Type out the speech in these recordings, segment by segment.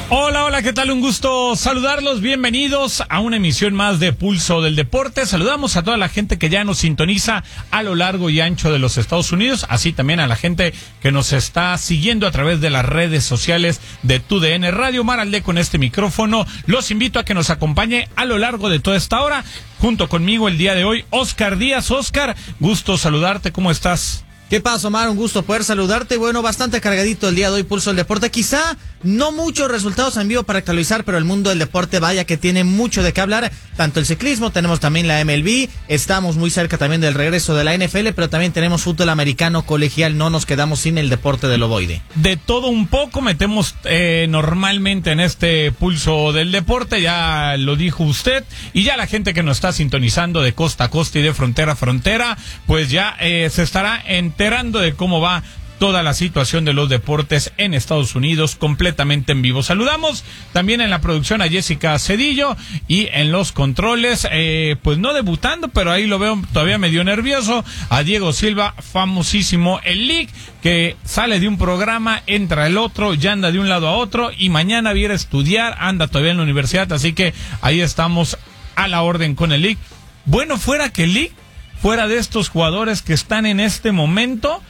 Hola, hola, ¿qué tal? Un gusto saludarlos. Bienvenidos a una emisión más de Pulso del Deporte. Saludamos a toda la gente que ya nos sintoniza a lo largo y ancho de los Estados Unidos, así también a la gente que nos está siguiendo a través de las redes sociales de TUDN Radio. Maralde con este micrófono. Los invito a que nos acompañe a lo largo de toda esta hora. Junto conmigo el día de hoy, Oscar Díaz. Oscar, gusto saludarte. ¿Cómo estás? ¿Qué pasa, Omar? Un gusto poder saludarte. Bueno, bastante cargadito el día de hoy, Pulso del Deporte. Quizá no muchos resultados en vivo para actualizar, pero el mundo del deporte, vaya que tiene mucho de qué hablar. Tanto el ciclismo, tenemos también la MLB, estamos muy cerca también del regreso de la NFL, pero también tenemos fútbol americano colegial. No nos quedamos sin el deporte del ovoide. De todo un poco metemos normalmente en este Pulso del Deporte, ya lo dijo usted, y ya la gente que nos está sintonizando de costa a costa y de frontera a frontera, pues ya se estará enterando de cómo va toda la situación de los deportes en Estados Unidos completamente en vivo. Saludamos también en la producción a Jessica Cedillo y en los controles, pues no debutando, pero ahí lo veo todavía medio nervioso, a Diego Silva, famosísimo el League, que sale de un programa, entra el otro, ya anda de un lado a otro y mañana viene a estudiar, anda todavía en la universidad, así que ahí estamos a la orden con el League. Bueno, fuera que el League, fuera de estos jugadores que están en este momento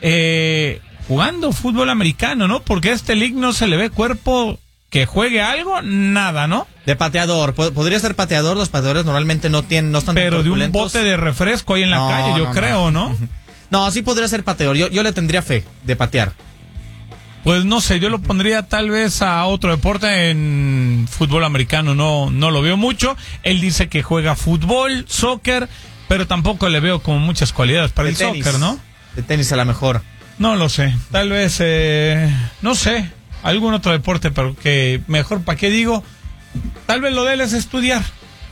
jugando fútbol americano, ¿no? Porque a este League no se le ve cuerpo que juegue algo, nada, ¿no? De pateador, podría ser pateador, los pateadores normalmente no están pero de un bote de refresco ahí en la calle, yo creo, ¿no? No, sí podría ser pateador, yo le tendría fe de patear. Pues no sé, yo lo pondría tal vez a otro deporte. En fútbol americano no lo veo mucho. Él dice que juega fútbol, soccer, pero tampoco le veo como muchas cualidades para el soccer, ¿no? De tenis a la mejor. No lo sé, tal vez, no sé, algún otro deporte, pero que mejor, ¿para qué digo? Tal vez lo de él es estudiar.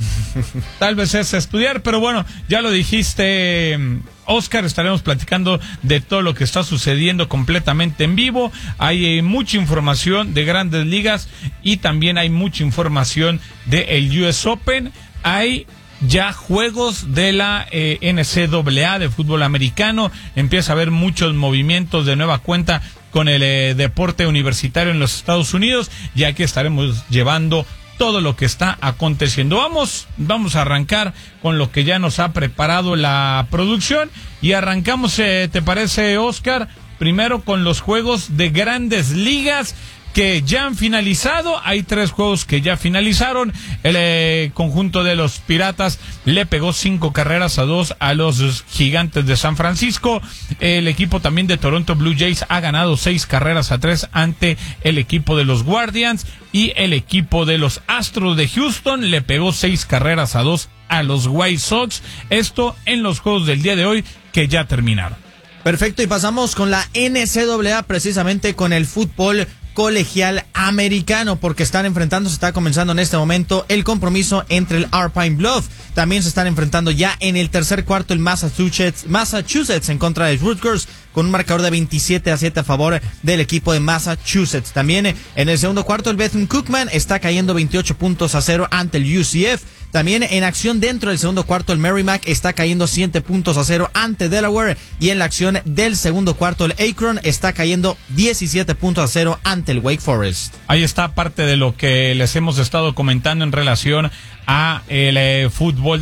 Tal vez es estudiar, pero bueno, ya lo dijiste, Oscar, estaremos platicando de todo lo que está sucediendo completamente en vivo. Hay mucha información de grandes ligas y también hay mucha información del US Open. Hay ya juegos de la NCAA de fútbol americano, empieza a haber muchos movimientos de nueva cuenta con el deporte universitario en los Estados Unidos, y aquí estaremos llevando todo lo que está aconteciendo. Vamos a arrancar con lo que ya nos ha preparado la producción y arrancamos, ¿te parece, Oscar? Primero con los juegos de grandes ligas que ya han finalizado. Hay 3 juegos que ya finalizaron. El conjunto de los Piratas le pegó 5 carreras a 2 a los Gigantes de San Francisco. El equipo también de Toronto Blue Jays ha ganado 6 carreras a 3 ante el equipo de los Guardians, y el equipo de los Astros de Houston le pegó 6 carreras a 2 a los White Sox. Esto en los juegos del día de hoy que ya terminaron. Perfecto, y pasamos con la NCAA, precisamente con el fútbol colegial americano, porque está comenzando en este momento el compromiso entre el Alpine Bluff. También se están enfrentando ya en el tercer cuarto el Massachusetts en contra de Rutgers, con un marcador de 27-7 a favor del equipo de Massachusetts. También en el segundo cuarto el Bethune-Cookman está cayendo 28-0 ante el UCF. También en acción dentro del segundo cuarto el Merrimack está cayendo 7-0 ante Delaware, y en la acción del segundo cuarto el Akron está cayendo 17-0 ante el Wake Forest. Ahí está parte de lo que les hemos estado comentando en relación a el fútbol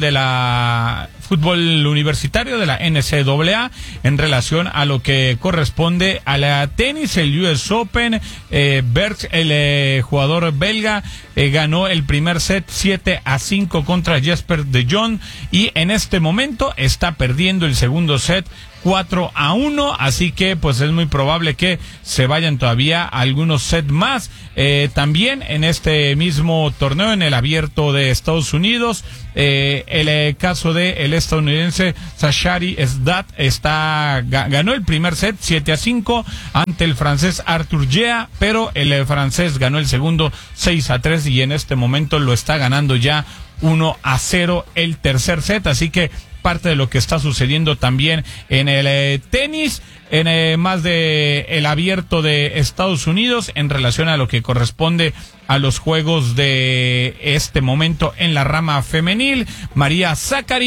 universitario de la NCAA, en relación a lo que corresponde a la tenis, el US Open. Bergs, el jugador belga, ganó el primer set 7-5 contra Jesper de Jong, y en este momento está perdiendo el segundo set 4-1, así que pues es muy probable que se vayan todavía algunos sets más. También en este mismo torneo, en el abierto de Estados Unidos, el caso de el estadounidense Zachary Sdat ganó el primer set 7-5 ante el francés Arthur Gea, pero el francés ganó el segundo 6-3, y en este momento lo está ganando ya 1-0 el tercer set, así que parte de lo que está sucediendo también en el tenis, en más de el abierto de Estados Unidos, en relación a lo que corresponde a los juegos de este momento en la rama femenil. María Sakkari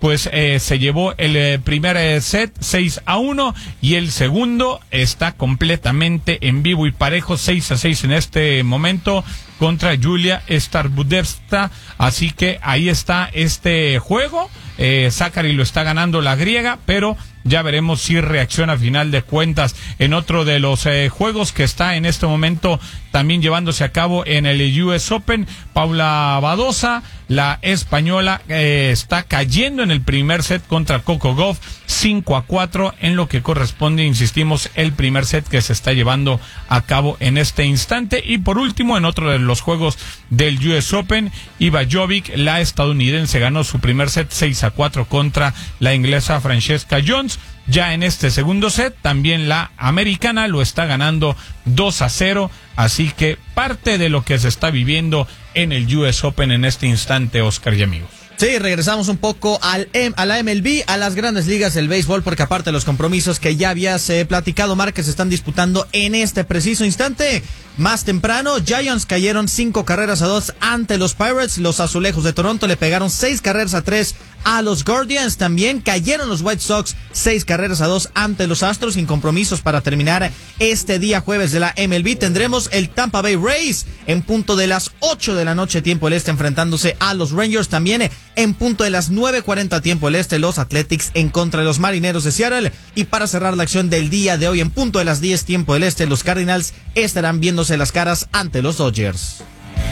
pues se llevó el primer set 6-1 y el segundo está completamente en vivo y parejo, 6-6 en este momento contra Julia Starbudevska. Así que ahí está este juego. Sakkari lo está ganando la griega, pero ya veremos si reacciona a final de cuentas. En otro de los juegos que está en este momento también llevándose a cabo en el US Open, Paula Badosa, la española, está cayendo en el primer set contra Coco Gauff 5-4 en lo que corresponde, insistimos, el primer set que se está llevando a cabo en este instante. Y por último, en otro de los juegos del US Open, Iva Jovic, la estadounidense, ganó su primer set 6-4 contra la inglesa Francesca Jones. Ya en este segundo set, también la americana lo está ganando 2-0. Así que parte de lo que se está viviendo en el US Open en este instante, Oscar y amigos. Sí, regresamos un poco a la MLB, a las grandes ligas del béisbol, porque aparte de los compromisos que ya habías platicado, Mark, que se están disputando en este preciso instante, más temprano, Giants cayeron 5-2 ante los Pirates. Los Azulejos de Toronto le pegaron 6-3 a los Guardians. También cayeron los White Sox 6-2 ante los Astros. Sin compromisos para terminar este día jueves de la MLB, tendremos el Tampa Bay Rays en punto de las 8 de la noche tiempo del este enfrentándose a los Rangers. También en punto de las 9:40 tiempo del este, los Athletics en contra de los Marineros de Seattle. Y para cerrar la acción del día de hoy, en punto de las 10 tiempo del este, los Cardinals estarán viéndose las caras ante los Dodgers.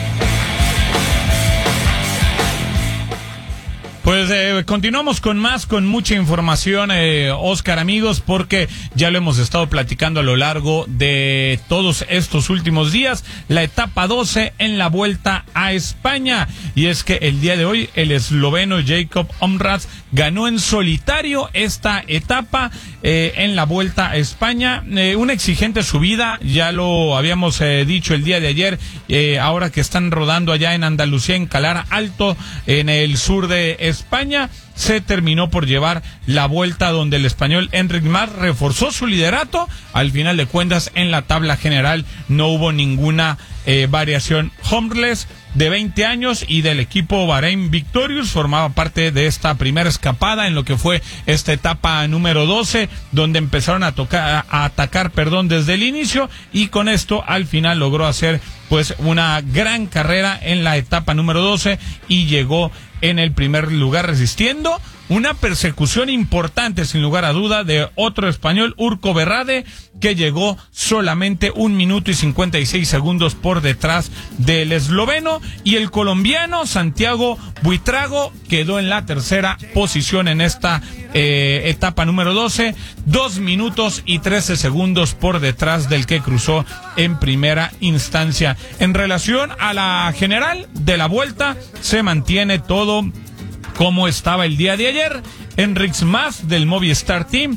Pues continuamos con mucha información, Oscar, amigos, porque ya lo hemos estado platicando a lo largo de todos estos últimos días, la etapa 12 en la Vuelta a España. Y es que el día de hoy el esloveno Jakob Omrad ganó en solitario esta etapa en la Vuelta a España. Una exigente subida, ya lo habíamos dicho el día de ayer, ahora que están rodando allá en Andalucía, en Calar Alto, en el sur de España. Se terminó por llevar la vuelta, donde el español Enric Mas reforzó su liderato. Al final de cuentas, en la tabla general no hubo ninguna variación. Homeless, de 20 años y del equipo Bahrein Victorious, formaba parte de esta primera escapada en lo que fue esta etapa número 12, donde empezaron a atacar desde el inicio, y con esto al final logró hacer pues una gran carrera en la etapa número 12 y llegó en el primer lugar, resistiendo una persecución importante, sin lugar a duda, de otro español, Urco Berrade, que llegó solamente 1 minuto y 56 segundos por detrás del esloveno, y el colombiano Santiago Buitrago quedó en la tercera posición en esta etapa número 12, 2 minutos y 13 segundos por detrás del que cruzó en primera instancia. En relación a la general de la vuelta, se mantiene todo como estaba el día de ayer. Enric Mas del Movistar Team,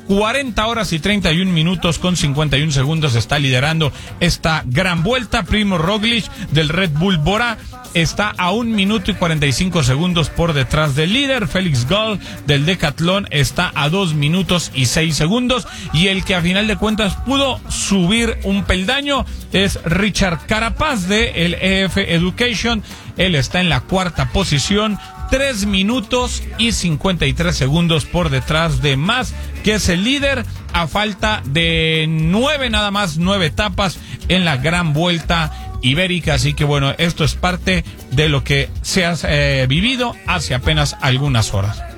40 horas y 31 minutos con 51 segundos, está liderando esta gran vuelta. Primo Roglic del Red Bull Bora está a 1 minuto y 45 segundos por detrás del líder. Félix Gall del Decathlon está a 2 minutos y 6 segundos. Y el que a final de cuentas pudo subir un peldaño es Richard Carapaz de el EF Education. Él está en la cuarta posición, 3 minutos y 53 segundos por detrás de Mas, que es el líder, a falta de 9 etapas en la gran vuelta ibérica. Así que bueno, esto es parte de lo que se ha vivido hace apenas algunas horas.